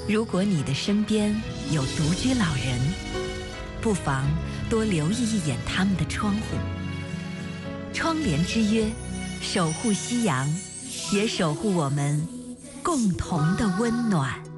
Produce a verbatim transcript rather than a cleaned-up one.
如果你的身边有独居老人，不妨多留意一眼他们的窗户。窗帘之约，守护夕阳，也守护我们共同的温暖。